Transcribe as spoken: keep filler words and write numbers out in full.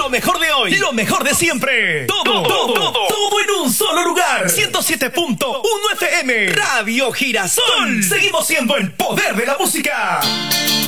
Lo mejor de hoy, lo mejor de siempre. Todo, todo, todo, todo en un solo lugar. ciento siete punto uno F M. Radio Girasol. Seguimos siendo el poder de la música.